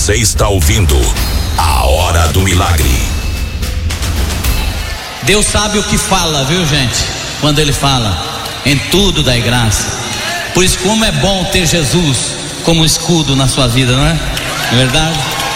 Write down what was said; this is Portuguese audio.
Você está ouvindo A Hora do Milagre. Deus sabe o que fala, viu, gente? Quando Ele fala, em tudo dai graça. Por isso, como é bom ter Jesus como escudo na sua vida, não é? Não é verdade?